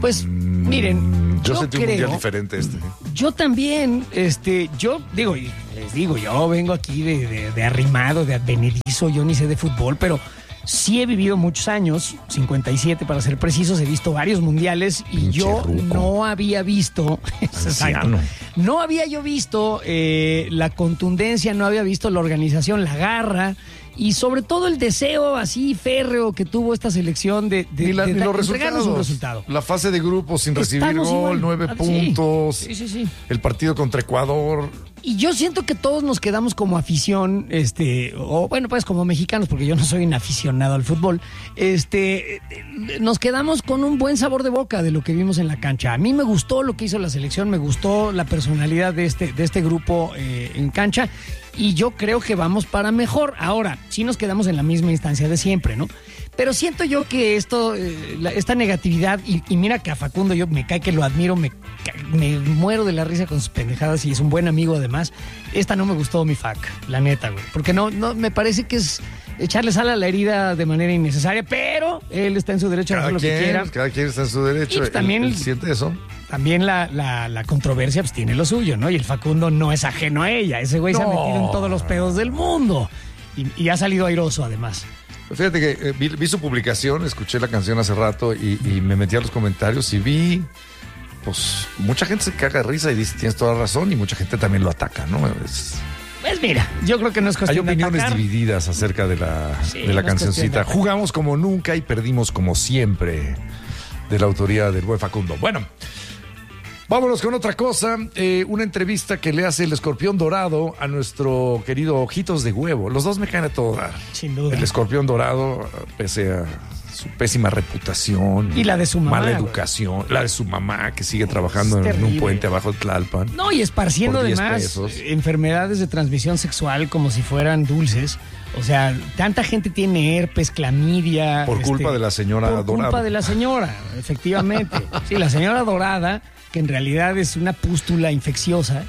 Pues, miren, yo sentí un mundial diferente Yo también, yo digo, y les digo, yo vengo aquí de arrimado, de advenedizo, yo ni sé de fútbol, pero sí he vivido muchos años, 57 para ser precisos, he visto varios mundiales y Pinche yo ruco. no había visto, exacto, no había yo visto la contundencia, no había visto la organización, la garra y sobre todo el deseo así férreo que tuvo esta selección de entregarnos un resultado. La fase de grupos sin recibir gol, 9 puntos. Sí. El partido contra Ecuador. Y yo siento que todos nos quedamos como afición, o bueno, pues como mexicanos, porque yo no soy un aficionado al fútbol, nos quedamos con un buen sabor de boca de lo que vimos en la cancha. A mí me gustó lo que hizo la selección, me gustó la personalidad de este grupo en cancha, y yo creo que vamos para mejor. Ahora, sí nos quedamos en la misma instancia de siempre, ¿no? Pero siento yo que esta negatividad, y mira que a Facundo yo me cae que lo admiro, me muero de la risa con sus pendejadas y es un buen amigo además. Esta no me gustó mi fac, la neta, güey. Porque no me parece que es echarle sal a la herida de manera innecesaria, pero él está en su derecho a hacer lo que quiera. Cada quien está en su derecho. Y pues también él siente eso. También la controversia pues tiene lo suyo, ¿no? Y el Facundo no es ajeno a ella. Ese güey se ha metido en todos los pedos del mundo. Y ha salido airoso además. Fíjate que vi su publicación, escuché la canción hace rato y me metí a los comentarios y vi, pues, mucha gente se caga de risa y dice, tienes toda la razón, y mucha gente también lo ataca, ¿no? Pues mira, yo creo que no es cuestión de atacar. Hay opiniones divididas acerca de la cancioncita. Jugamos como nunca y perdimos como siempre, de la autoría del buen Facundo. Bueno, vámonos con otra cosa. Una entrevista que le hace el Escorpión Dorado a nuestro querido Ojitos de Huevo. Los dos me caen a todo dar. Sin duda. El Escorpión Dorado, pese a su pésima reputación y la de su mamá, mala educación, la de su mamá que sigue trabajando en un puente abajo de Tlalpan. No, y esparciendo además enfermedades de transmisión sexual como si fueran dulces. O sea, tanta gente tiene herpes, clamidia. Por culpa de la señora Dorada. Por culpa de la señora, efectivamente. Sí, la señora Dorada, que en realidad es una pústula infecciosa,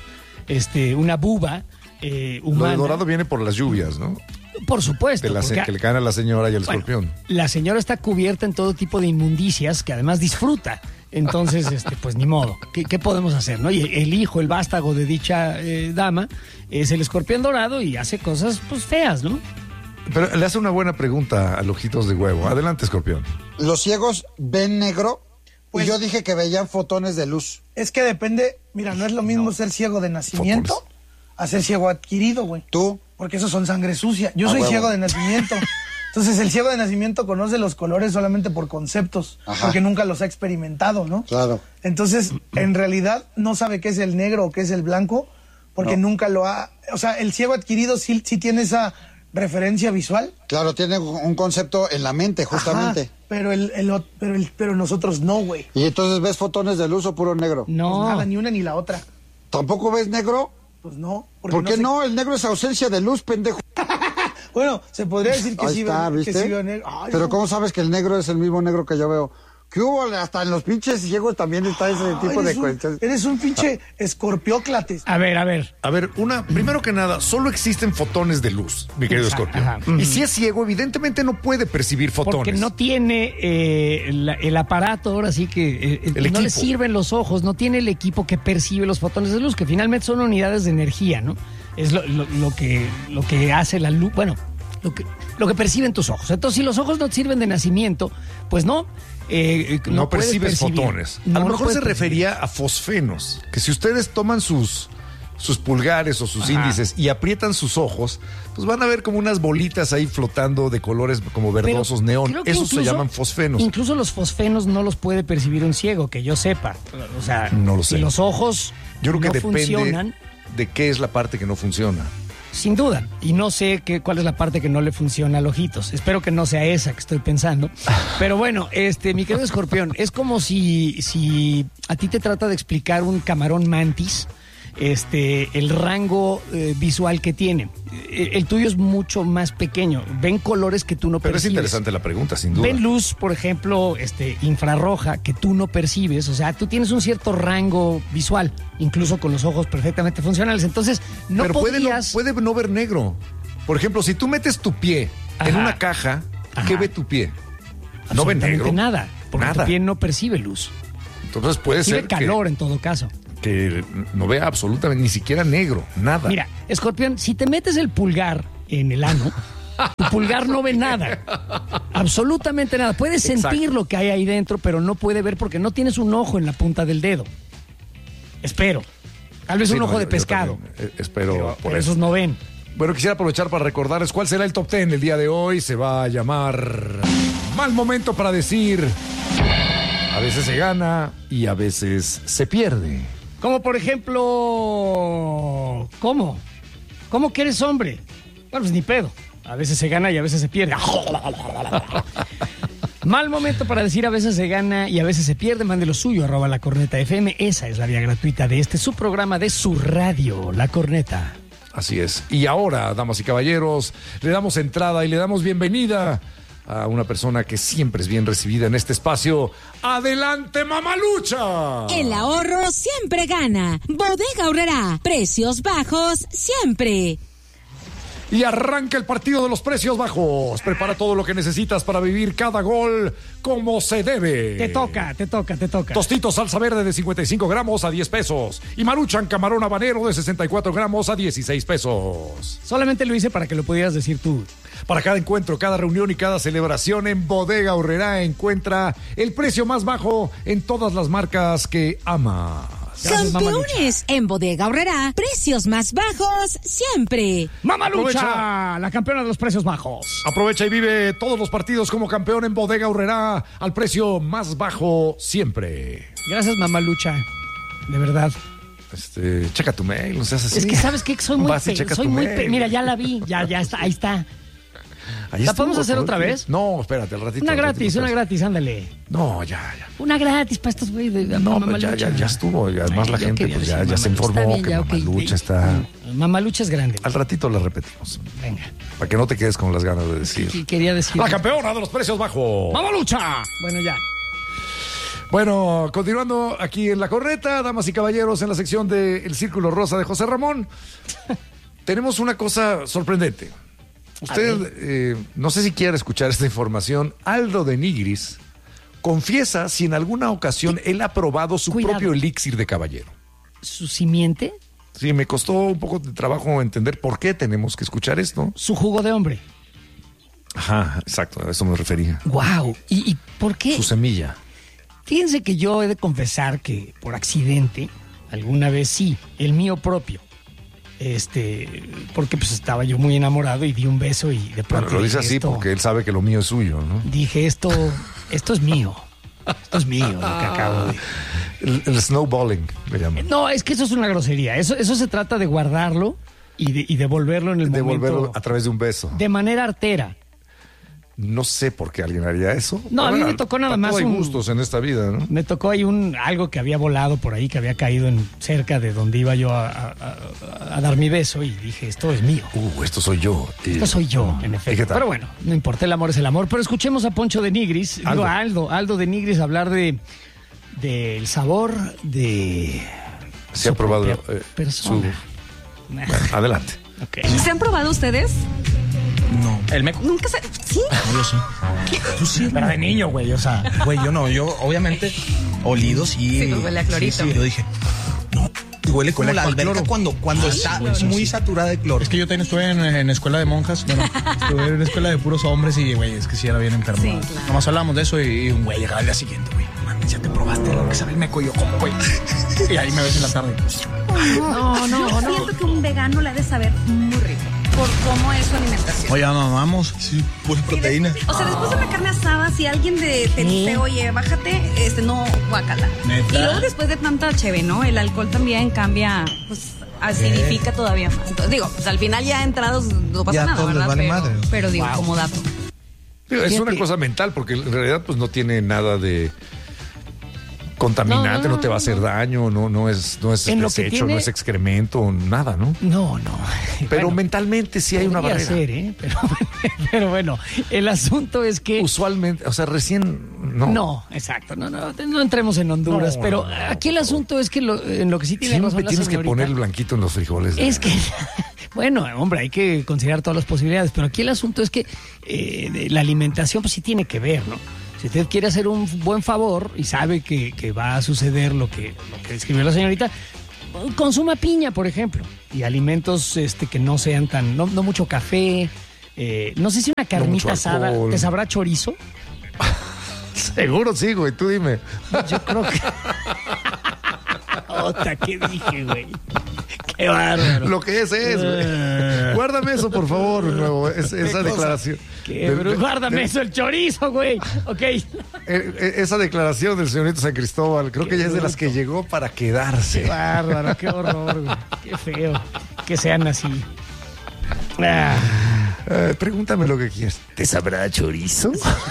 una buba humana. Lo de Dorado viene por las lluvias, ¿no? Por supuesto. Que le caen a la señora y al escorpión. La señora está cubierta en todo tipo de inmundicias que además disfruta. Entonces, pues ni modo. ¿Qué podemos hacer, no? Y el hijo, el vástago de dicha dama, es el Escorpión Dorado y hace cosas, pues, feas, ¿no? Pero le hace una buena pregunta al Ojitos de Huevo. Adelante, Escorpión. ¿Los ciegos ven negro? Pues yo dije que veían fotones de luz. Es que depende, mira, no es lo mismo ser ciego de nacimiento a ser ciego adquirido, güey. ¿Tú? Porque esos son sangre sucia. Yo soy ciego de nacimiento. Entonces el ciego de nacimiento conoce los colores solamente por conceptos, porque nunca los ha experimentado, ¿no? Claro. Entonces, en realidad, no sabe qué es el negro o qué es el blanco, porque nunca lo ha... O sea, el ciego adquirido sí tiene esa referencia visual. Claro, tiene un concepto en la mente, justamente. Ajá, pero nosotros no, güey. ¿Y entonces ves fotones de luz o puro negro? No. Pues nada, ni una ni la otra. ¿Tampoco ves negro? Pues no. ¿Por qué no? El negro es ausencia de luz, pendejo. Bueno, se podría decir que sí veo negro. Ay, pero no. ¿cómo sabes que el negro es el mismo negro que yo veo? ¿Qué hubo? Hasta en los pinches ciegos también está ese tipo de cuentas. Eres un pinche escorpióclates. A ver. Primero que nada, solo existen fotones de luz, mi querido Escorpión. Y si es ciego, evidentemente no puede percibir fotones. Porque no tiene el aparato, ahora sí que no le sirven los ojos, no tiene el equipo que percibe los fotones de luz, que finalmente son unidades de energía, ¿no? Es lo que hace la luz, bueno, lo que perciben tus ojos. Entonces, si los ojos no te sirven de nacimiento, pues no percibes fotones. A lo mejor se refería a fosfenos, que si ustedes toman sus pulgares o sus índices y aprietan sus ojos, pues van a ver como unas bolitas ahí flotando de colores como verdosos neón. Esos se llaman fosfenos. Incluso los fosfenos no los puede percibir un ciego, que yo sepa. O sea, no lo sé. Si los ojos yo creo que funcionan, depende de qué es la parte que no funciona. Sin duda, y no sé cuál es la parte que no le funciona al Ojitos. Espero que no sea esa que estoy pensando. Pero bueno, mi querido Escorpión, es como si a ti te trata de explicar un camarón mantis, el rango visual que tiene. El tuyo es mucho más pequeño. Ven colores que tú no percibes. Pero es interesante la pregunta, sin duda. Ven luz, por ejemplo, infrarroja, que tú no percibes. O sea, tú tienes un cierto rango visual, incluso con los ojos perfectamente funcionales. Entonces, pero puede no ver negro. Por ejemplo, si tú metes tu pie en una caja, ¿qué ve tu pie? No ve negro. Nada, porque tu pie no percibe luz. Entonces puede ser calor en todo caso. Que no vea absolutamente ni siquiera negro, nada. Mira, Escorpión, si te metes el pulgar en el ano, tu pulgar no ve nada. Absolutamente nada. Puedes sentir lo que hay ahí dentro, pero no puede ver porque no tienes un ojo en la punta del dedo. Espero. Tal vez un ojo de pescado. Espero por esos no ven. Bueno, quisiera aprovechar para recordarles cuál será el top 10 el día de hoy. Se va a llamar Mal Momento para Decir. A veces se gana y a veces se pierde. Como por ejemplo... ¿Cómo? ¿Cómo que eres hombre? Bueno, pues ni pedo. A veces se gana y a veces se pierde. Mal momento para decir a veces se gana y a veces se pierde. Mande lo suyo, @lacorneta.fm. Esa es la vía gratuita de su programa, de su radio, La Corneta. Así es. Y ahora, damas y caballeros, le damos entrada y le damos bienvenida a una persona que siempre es bien recibida en este espacio. ¡Adelante, Mamalucha! El ahorro siempre gana. Bodega Aurrerá. Precios bajos siempre. Y arranca el partido de los precios bajos. Prepara todo lo que necesitas para vivir cada gol como se debe. Te toca. Tostitos salsa verde de 55 gramos a 10 pesos. Y Maruchan camarón habanero de 64 gramos a 16 pesos. Solamente lo hice para que lo pudieras decir tú. Para cada encuentro, cada reunión y cada celebración en Bodega Aurrerá encuentra el precio más bajo en todas las marcas que ama. Gracias, campeones en Bodega Aurrerá, precios más bajos siempre. Mamalucha, la campeona de los precios bajos. Aprovecha y vive todos los partidos como campeón en Bodega Aurrerá al precio más bajo siempre. Gracias, Mamalucha, de verdad. Checa tu mail, no seas así. Es que sabes que soy muy mira, ya la vi, ya está, ahí está. ¿La podemos hacer otra vez? No, espérate, al ratito. Una gratis, ándale. No, ya. Una gratis para estos güeyes de no, pues ya estuvo. Y además la gente pues ya se informó bien, que Mamalucha está... Mamalucha es grande. Al ratito la repetimos. Venga. Para que no te quedes con las ganas de decir. Quería decir... ¡La campeona de los precios bajos! ¡Mamalucha! Bueno, ya. Bueno, continuando aquí en La Corneta, damas y caballeros, en la sección de El Círculo Rosa de José Ramón, tenemos una cosa sorprendente. Usted, no sé si quiere escuchar esta información. Aldo de Nigris confiesa si en alguna ocasión él ha probado su propio elixir de caballero. ¿Su simiente? Sí, me costó un poco de trabajo entender por qué tenemos que escuchar esto. Su jugo de hombre. Ajá, exacto, a eso me refería. Wow. ¿Y por qué? Su semilla. Fíjense que yo he de confesar que por accidente, alguna vez sí, el mío propio. Porque pues estaba yo muy enamorado y di un beso y de pronto... Bueno, lo dice así porque él sabe que lo mío es suyo, ¿no? Dije, esto es mío. Esto es mío, lo que acabo de... El snowballing, le llaman. No, es que eso es una grosería. Eso se trata de guardarlo y devolverlo en el momento... Devolverlo a través de un beso. De manera artera. No sé por qué alguien haría eso. No, a mí me tocó nada más hay gustos en esta vida, ¿no? Me tocó ahí algo que había volado por ahí, que había caído cerca de donde iba yo a dar mi beso y dije, esto es mío. Esto soy yo. Esto soy yo, en efecto. Pero bueno, no importa, el amor es el amor. Pero escuchemos a Poncho de Nigris, Aldo de Nigris hablar del sabor de... Se ha probado persona. Bueno, adelante. Okay. ¿Se han probado ustedes? No. ¿El meco? Nunca se... ¿Sí? No, yo sí. ¿Qué? Tú sí. Pero de niño, güey, o sea. Güey, yo no. Yo, obviamente, olido sí. Sí, huele a clorito. Sí, yo dije, no. Huele como la alberca cuando está muy saturada de cloro. Es que yo también estuve en escuela de monjas. Bueno, estuve en escuela de puros hombres y, güey, es que sí era bien enfermo. Sí, claro. Nomás hablábamos de eso y un güey llegaba al día siguiente, güey. Mami, ya te probaste lo que sabe el meco y yo, ¿cómo, güey? Y ahí me ves en la tarde. No. Siento que un vegano le ha de saber muy rico por cómo es su alimentación. Oye, mamamos, sí, pura proteína. O sea, después de una carne asada, si alguien te dice, oye, bájate, no, guácala. ¿Neta? Y luego después de tanta cheve, ¿no? El alcohol también cambia, pues, acidifica todavía más. Entonces, digo, pues al final ya entrados no pasa ya nada, ¿verdad? Vale madre. Pero digo, como dato. Es una cosa mental porque en realidad pues no tiene nada de contaminante, no te va a hacer daño, no es desecho, no es excremento, nada, ¿no? No. Pero bueno, mentalmente sí hay una barrera. Ser, pero bueno, el asunto es que... Usualmente, o sea, recién... No, exacto, no entremos en Honduras, pero aquí el asunto es que en lo que sí tiene razón siempre la tienes señorita, que poner el blanquito en los frijoles. Es que... Bueno, hombre, hay que considerar todas las posibilidades, pero aquí el asunto es que la alimentación pues sí tiene que ver, ¿no? Si usted quiere hacer un buen favor y sabe que va a suceder lo que escribió la señorita, consuma piña, por ejemplo, y alimentos que no sean tan, no mucho café, no sé si una carnita asada, ¿te sabrá chorizo? Seguro sí, güey, tú dime. Yo creo que... Ota, ¿qué dije, güey? Qué bárbaro. Lo que es, güey. Guárdame eso, por favor, nuevo, esa declaración. Guárdame eso, el chorizo, güey. Ok. Esa declaración del señorito San Cristóbal, creo que ya es de las que llegó para quedarse. Qué bárbaro, qué horror, güey. Qué feo que sean así. Pregúntame lo que quieras. ¿Te sabrá chorizo?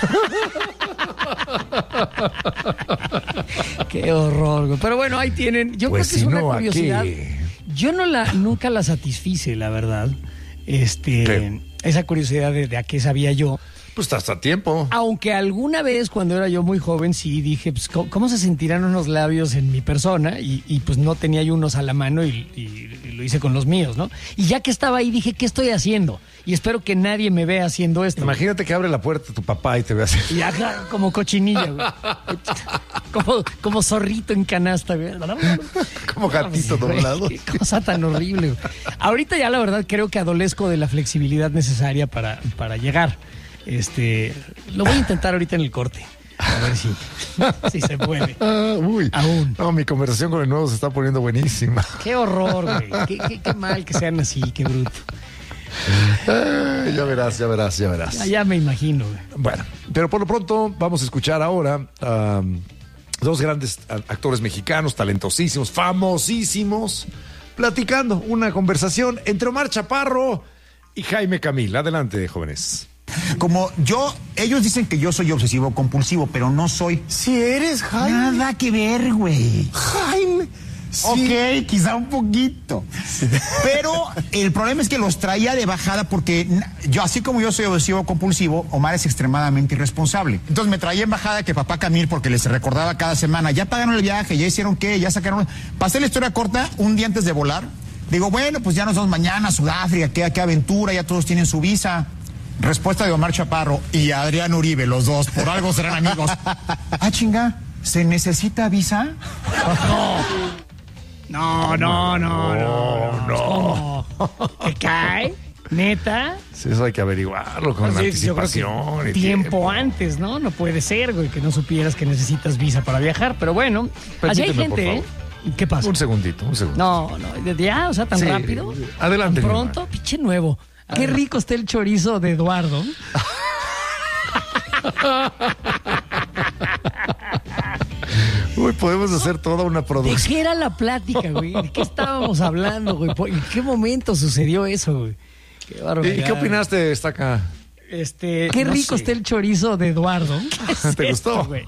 Qué horror, güey. Pero bueno, ahí tienen. Yo pues creo que es una curiosidad. ¿qué? Yo nunca la satisfice, la verdad. Esa curiosidad de a qué sabía yo. Pues hasta tiempo. Aunque alguna vez cuando era yo muy joven sí dije, pues, ¿cómo se sentirán unos labios en mi persona? Y pues no tenía yo unos a la mano y lo hice con los míos, ¿no? Y ya que estaba ahí dije, ¿qué estoy haciendo? Y espero que nadie me vea haciendo esto. Imagínate que abre la puerta tu papá y te ve así. Y acá como cochinilla, güey. Como zorrito en canasta, güey. Como gatito doblado. Qué cosa tan horrible, güey. Ahorita ya la verdad creo que adolezco de la flexibilidad necesaria para llegar. Lo voy a intentar ahorita en el corte. A ver si se puede. Uy. Aún. No, mi conversación con el nuevo se está poniendo buenísima. Qué horror, güey. Qué mal que sean así, qué bruto. Ya verás. Ya me imagino, güey. Bueno, pero por lo pronto vamos a escuchar ahora a dos grandes actores mexicanos, talentosísimos, famosísimos, platicando una conversación entre Omar Chaparro y Jaime Camil. Adelante, jóvenes. Como ellos dicen que yo soy obsesivo compulsivo, pero no soy. Si eres, Jaime. Nada que ver, güey. Jaime. Sí. Ok, quizá un poquito. Pero el problema es que los traía de bajada porque así como yo soy obsesivo compulsivo, Omar es extremadamente irresponsable. Entonces me traía en bajada que papá Camil, porque les recordaba cada semana, ya pagaron el viaje, ya hicieron qué, ya sacaron. Pasé la historia corta un día antes de volar. Digo, bueno, pues ya nos vamos mañana a Sudáfrica, qué aventura, ya todos tienen su visa. Respuesta de Omar Chaparro y Adrián Uribe, los dos, por algo serán amigos. Ah, chinga, ¿se necesita visa? No. ¿Te cae? ¿Neta? Sí, eso hay que averiguarlo con anticipación. Tiempo antes, ¿no? No puede ser, güey, que no supieras que necesitas visa para viajar. Pero bueno, allí hay gente, ¿eh? ¿Qué pasa? Un segundito. No, ya, o sea, tan rápido. Adelante. Tan pronto, pinche nuevo. Qué rico está el chorizo de Eduardo. Uy, podemos hacer toda una producción. ¿De qué era la plática, güey? ¿De qué estábamos hablando, güey? ¿En qué momento sucedió eso, güey? Qué barbaridad. ¿Y qué opinaste de esta acá? Qué rico está el chorizo de Eduardo. ¿Te gustó? Güey?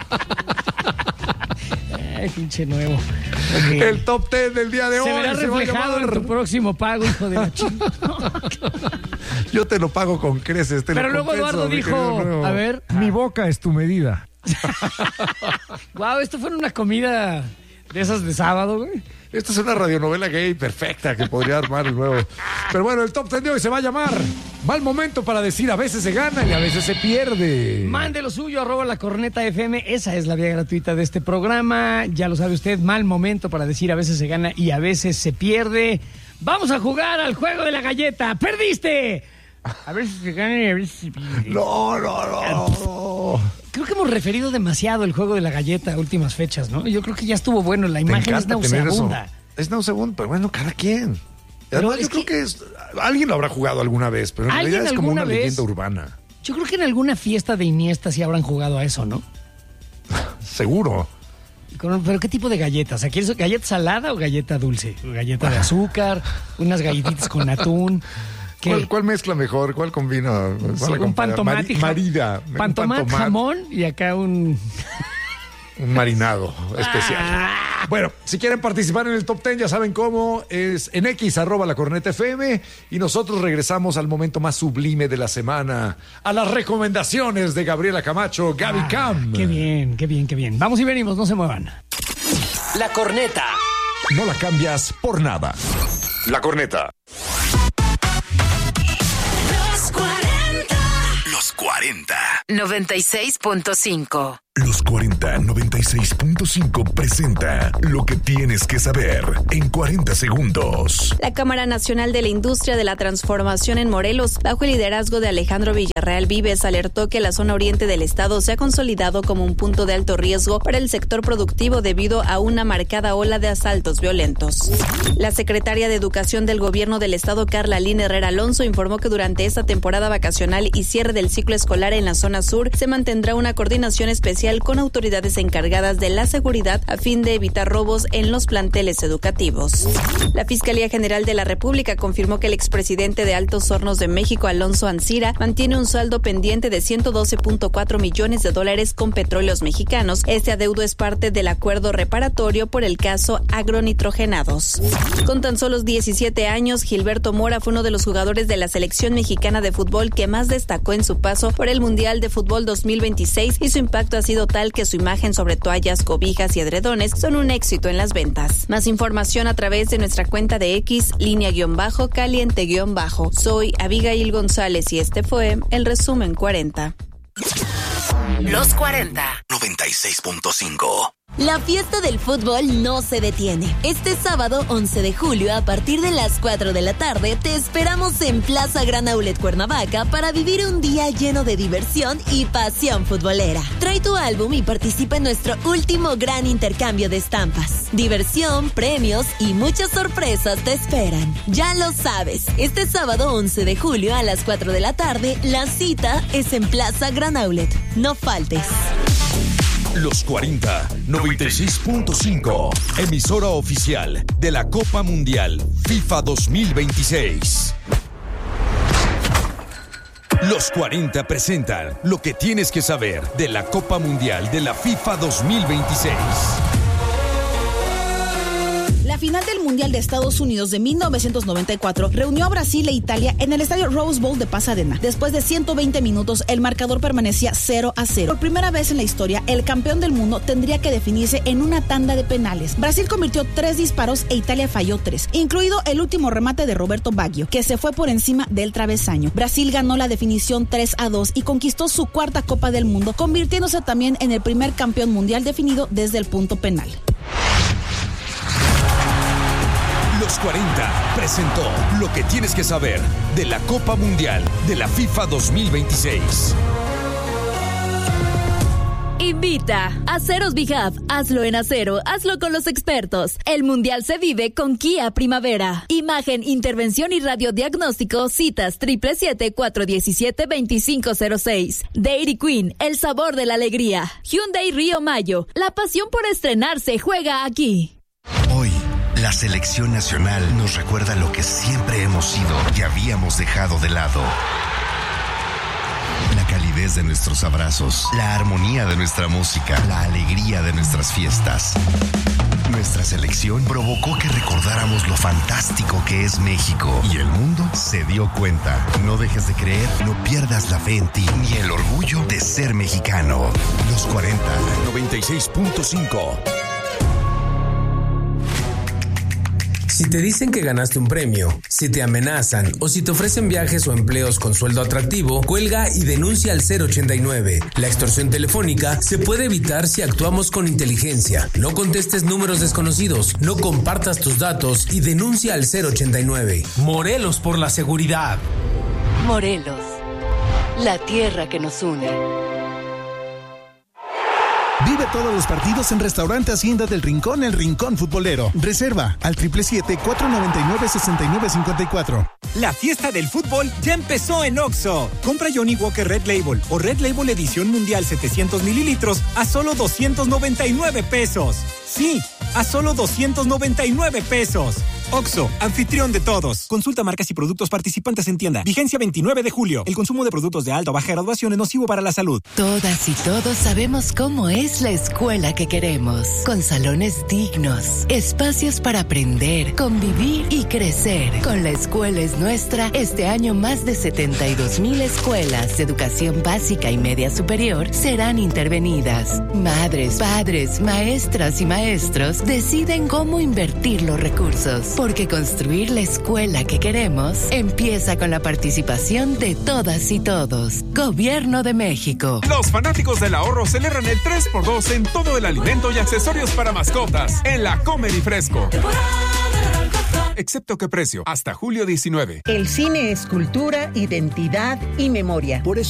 Ay, pinche nuevo. Okay. El top 10 del día de hoy. Se verá reflejado en tu próximo pago, hijo de la chingada. Yo te lo pago con creces. Pero luego Eduardo dijo, a ver. Mi boca es tu medida. Wow, esto fue una comida de esas de sábado, güey. Esta es una radionovela gay perfecta que podría armar el nuevo. Pero bueno, el top 10 de hoy se va a llamar Mal Momento para decir a veces se gana y a veces se pierde. Mande lo suyo, @lacornetafm. Esa es la vía gratuita de este programa. Ya lo sabe usted, mal momento para decir a veces se gana y a veces se pierde. Vamos a jugar al juego de la galleta. ¡Perdiste! A veces se gana y a veces se pierde. No. Creo que hemos referido demasiado el juego de la galleta a últimas fechas, ¿no? Yo creo que ya estuvo bueno. La imagen es nauseabunda. Es nauseabunda, pero bueno, cada quien. Además, yo creo que alguien lo habrá jugado alguna vez, pero en realidad es como una leyenda urbana. Yo creo que en alguna fiesta de Iniesta sí habrán jugado a eso, ¿no? Seguro. ¿Pero qué tipo de galletas? ¿Quieres galleta salada o galleta dulce? ¿Galleta de azúcar? ¿Unas galletitas con atún? ¿Cuál mezcla mejor? ¿Cuál combina? Sí, un pan tomate. Marida. Pan tomate, jamón y acá un marinado especial. Bueno, si quieren participar en el top 10, ya saben cómo. Es en X, @lacornetafm. Y nosotros regresamos al momento más sublime de la semana. A las recomendaciones de Gabriela Camacho, Gaby Cam. Qué bien. Vamos y venimos, no se muevan. La Corneta. No la cambias por nada. La Corneta. Los 40. 40. 96.5. Los 40 96.5 presenta lo que tienes que saber en 40 segundos. La Cámara Nacional de la Industria de la Transformación en Morelos, bajo el liderazgo de Alejandro Villarreal Vives, alertó que la zona oriente del estado se ha consolidado como un punto de alto riesgo para el sector productivo debido a una marcada ola de asaltos violentos. La secretaria de Educación del Gobierno del estado, Carla Lina Herrera Alonso, informó que durante esta temporada vacacional y cierre del ciclo escolar en la zona sur se mantendrá una coordinación especial con autoridades encargadas de la seguridad a fin de evitar robos en los planteles educativos. La Fiscalía General de la República confirmó que el expresidente de Altos Hornos de México, Alonso Ancira, mantiene un saldo pendiente de $112.4 millones con Petróleos Mexicanos. Este adeudo es parte del acuerdo reparatorio por el caso agronitrogenados. Con tan solo 17 años, Gilberto Mora fue uno de los jugadores de la selección mexicana de fútbol que más destacó en su paso por el Mundial de Fútbol 2026 y su impacto ha sido tal que su imagen sobre toallas, cobijas y edredones son un éxito en las ventas. Más información a través de nuestra cuenta de X, _caliente_. Soy Abigail González y este fue el resumen 40. Los 40. 96.5. La fiesta del fútbol no se detiene. Este sábado 11 de julio a partir de las 4 de la tarde te esperamos en Plaza Gran Outlet Cuernavaca para vivir un día lleno de diversión y pasión futbolera. Trae tu álbum y participa en nuestro último gran intercambio de estampas. Diversión, premios y muchas sorpresas te esperan. Ya lo sabes, este sábado 11 de julio a las 4 de la tarde la cita es en Plaza Gran Outlet. No faltes. Los 40 96.5, emisora oficial de la Copa Mundial FIFA 2026. Los 40 presentan lo que tienes que saber de la Copa Mundial de la FIFA 2026. La final del Mundial de Estados Unidos de 1994 reunió a Brasil e Italia en el estadio Rose Bowl de Pasadena. Después de 120 minutos, el marcador permanecía 0-0. Por primera vez en la historia, el campeón del mundo tendría que definirse en una tanda de penales. Brasil convirtió 3 disparos e Italia falló 3, incluido el último remate de Roberto Baggio, que se fue por encima del travesaño. Brasil ganó la definición 3-2 y conquistó su 4ª Copa del Mundo, convirtiéndose también en el primer campeón mundial definido desde el punto penal. Los 40 presentó lo que tienes que saber de la Copa Mundial de la FIFA 2026. Invita Aceros Bihab, hazlo en acero, hazlo con los expertos. El Mundial se vive con Kia Primavera. Imagen, intervención y radiodiagnóstico, citas 777-417-2506. Dairy Queen, el sabor de la alegría. Hyundai Río Mayo, la pasión por estrenarse juega aquí. Hoy, la selección nacional nos recuerda lo que siempre hemos sido y habíamos dejado de lado. La calidez de nuestros abrazos, la armonía de nuestra música, la alegría de nuestras fiestas. Nuestra selección provocó que recordáramos lo fantástico que es México y el mundo se dio cuenta. No dejes de creer, no pierdas la fe en ti ni el orgullo de ser mexicano. Los 40 96.5. Si te dicen que ganaste un premio, si te amenazan o si te ofrecen viajes o empleos con sueldo atractivo, cuelga y denuncia al 089. La extorsión telefónica se puede evitar si actuamos con inteligencia. No contestes números desconocidos, no compartas tus datos y denuncia al 089. Morelos por la seguridad. Morelos, la tierra que nos une. Vive todos los partidos en Restaurante Hacienda del Rincón, el Rincón Futbolero. Reserva al 777-499-6954. La fiesta del fútbol ya empezó en Oxxo. Compra Johnny Walker Red Label o Red Label Edición Mundial 700 mililitros a solo 299 pesos. Sí, a solo 299 pesos. Oxxo, anfitrión de todos. Consulta marcas y productos participantes en tienda. Vigencia 29 de julio. El consumo de productos de alta o baja graduación es nocivo para la salud. Todas y todos sabemos cómo es la escuela que queremos. Con salones dignos, espacios para aprender, convivir y crecer. Con La Escuela es Nuestra, este año más de 72,000 escuelas de educación básica y media superior serán intervenidas. Madres, padres, maestras y maestros deciden cómo invertir los recursos. Porque construir la escuela que queremos empieza con la participación de todas y todos. Gobierno de México. Los fanáticos del ahorro celebran el 3x2 en todo el alimento y accesorios para mascotas en la Comer y Fresco. Excepto qué precio, hasta julio 19. El cine es cultura, identidad y memoria. Por eso